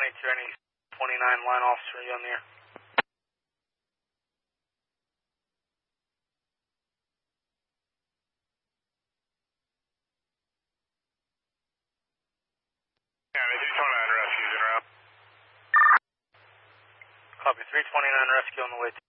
any 29 line officer you on the air? Yeah, they do 29 rescues in route. Copy, 329 rescue on the way.